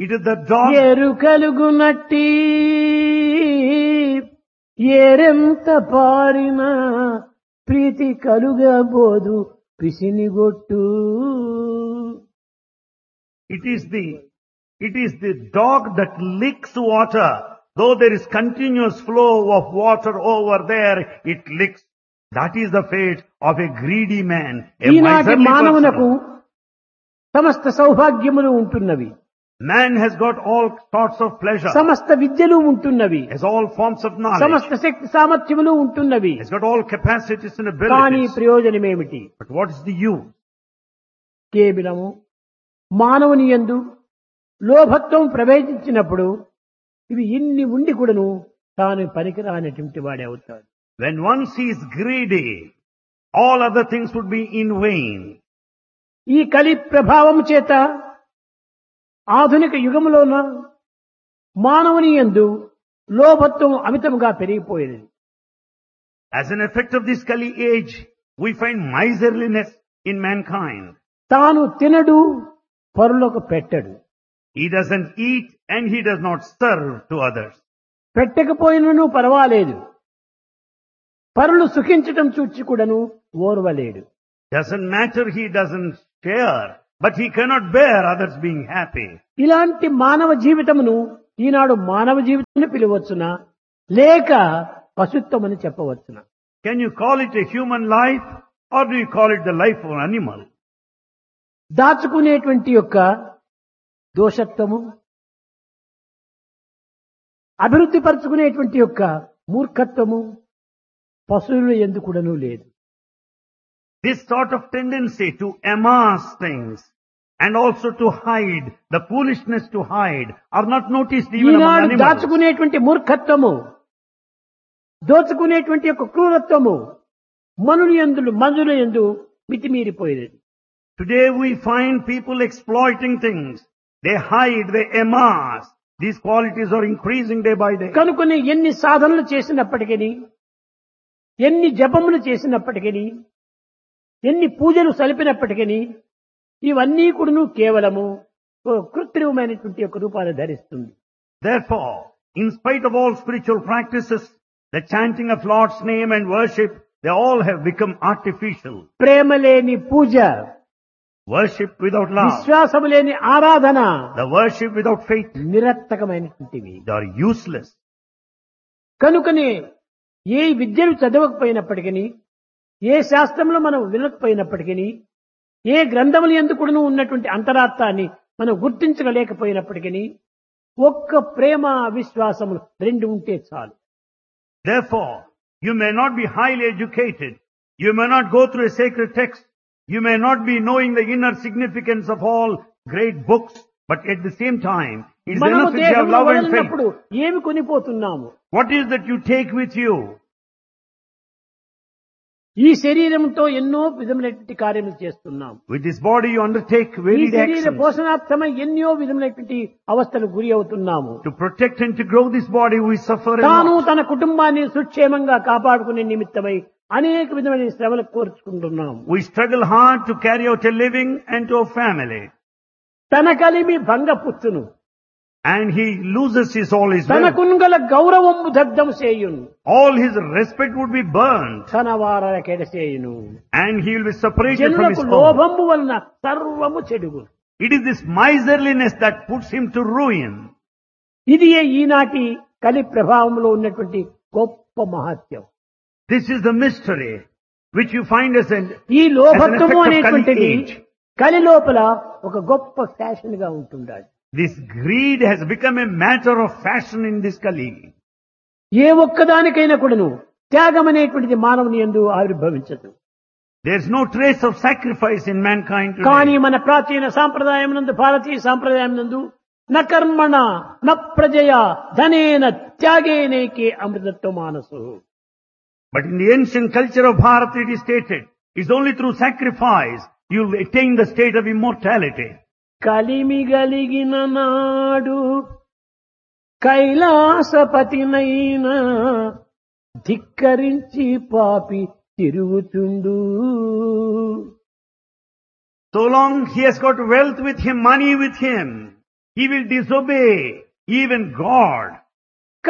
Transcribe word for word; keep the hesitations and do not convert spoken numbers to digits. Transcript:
It is the dog. ఎరుకలుగునట్టి ఏరెంత పారిన Preethi కలుగబోదు పిసినిగొట్టు. It is the, it is the dog that licks water. Though there is continuous flow of water over there, it licks. That is the fate of a greedy man, a ఈనాటి miserly మానవునకు person. సమస్త సౌభాగ్యములు ఉంటున్నవి, Man has got all sorts of pleasure, సమస్త విద్యలు ఉంటున్నవి, has all forms of knowledge, సమస్త శక్తి సామర్థ్యములు ఉంటున్నవి. has got all capacities and కానీ abilities. ప్రయోజనమేమిటి? But what is the use? కేవలము మానవుని యందు లోభత్వం ప్రవేశించినప్పుడు ఇవి ఇన్ని ఉండి కూడాను తాను పనికిరానటువంటి వాడే అవుతాడు. When once he is greedy, all other things would be in vain. ఈ కలి ప్రభావం చేత ఆధునిక యుగములోన మానవుని యందు లోభత్వం అమితంగా పెరిగిపోయినది. As an effect of this Kali age, we find miserliness in mankind. తాను తినడు, పరులకు పెట్టడు. He doesn't eat and he does not serve to others. పెట్టకపోయినను పర్వాలేదు, పరులు సుఖించటం చూచి కూడాను ఓర్వలేడు. Doesn't matter, he doesn't share, but he cannot bear others being happy. ఇలాంటి మానవ జీవితమును ఈనాడు మానవ జీవితం పిలవచ్చునా లేక పశుత్వం అని చెప్పవచ్చునా? Can you call it a human life or do you call it the life of an animal? దాచుకునేటువంటి యొక్క దోషత్వము, అభివృద్ధి పరుచుకునేటువంటి యొక్క మూర్ఖత్వము పశువుల యందు కూడాను లేదు. This sort of tendency to amass things and also to hide, the foolishness to hide, are not noticed even among Eenadu animals. దాచుకునేటువంటి మూర్ఖత్వము, దోచుకునేటువంటి యొక్క క్రూరత్వము మనుని యందు మనుల యందు మితిమీరిపోయేది. Today we find people exploiting things. They hide, they amass. These qualities are increasing day by day. కనుకొని ఎన్ని సాధనలు చేసినప్పటికీ, ఎన్ని జపములు చేసినప్పటికీ, ఎన్ని పూజలు సలిపినప్పటికీ ఇవన్నీ కూడాను కేవలము ఓ కృత్రిమమైనటువంటి యొక్క రూపాన్ని ధరిస్తుంది. Therefore, in spite of all spiritual practices, the chanting of Lord's name and worship, they all have become artificial. ప్రేమ లేని పూజ, Worship without love, విశ్వాసము లేని ఆరాధన the worship without faith, నిరర్థకమైనటువంటివి. they are useless. కనుకనే ఏ విద్యలు చదవకపోయినప్పటికీ, ఏ శాస్త్రంలో మనం వినకపోయినప్పటికీ, ఏ గ్రంథములు ఎందుకును ఉన్నటువంటి అంతరార్థాన్ని మనం గుర్తించలేకపోయినప్పటికీ ఒక్క ప్రేమ విశ్వాసములు రెండు ఉంటే చాలు. Therefore, you may not be highly educated, you may not go through a sacred text, you may not be knowing the inner significance of all great books, but at the same time, it is మనము enough if you have దేహంలో love and faith. వదిలినప్పుడు ఏమి కొనిపోతున్నాము? What is that you take with you? ఈ శరీరంతో ఎన్నో విధములైనటువంటి కార్యములు చేస్తున్నాం. With this body you undertake ఈ varied శరీర actions. పోషణార్థమై ఎన్నో విధములైనటువంటి అవస్థలు గురి అవుతున్నాము. To protect and to grow this body we suffer a తాను lot. తన కుటుంబాన్ని సుక్షేమంగా కాపాడుకునే నిమిత్తమై అనేక విధమైన శ్రమలు కోర్చుకుంటున్నాం. We struggle hard to carry out a living and to a family. తన కలిమి భంగపుచ్చును, And he loses his all his wealth. తనకున్గల గౌరవము దగ్ధం చేయును, All his respect would be burned. తన వారల కెడసేయును. And he will be separated from his జనులకు home. లోభము వలన సర్వము చెడుగు. It is this miserliness that puts him to ruin. ఇది ఈనాటి కలి ప్రభావంలో ఉన్నటువంటి గొప్ప మహత్యం. This is the mystery which you find as an, ఈ as an లోభత్వము effect of అనేటువంటిది Kali age. కలి లోపల ఒక గొప్ప ఫ్యాషన్ గా ఉంటుండాలి. This greed has become a matter of fashion in this Kali. ఏ ఒక్కదానికైనా కూడాను త్యాగం అనేటువంటిది మానవుని యందు ఆవిర్భవించదు. There is no trace of sacrifice in mankind కానీ today. మన ప్రాచీన సాంప్రదాయం నందు, భారతీయ సాంప్రదాయం నందు న కర్మణ న ప్రజయ ధనేన త్యాగేనేకే అమృతత్వ మానసు. But in the ancient culture of Bharat it is stated, it's only through sacrifice you'll attain the state of immortality. కలిమి గలిగిన నాడు కైలాసపతినైన ధిక్కరించి పాపి తిరుగుతుండు. So long he has got wealth with him, money with him, He will disobey even God.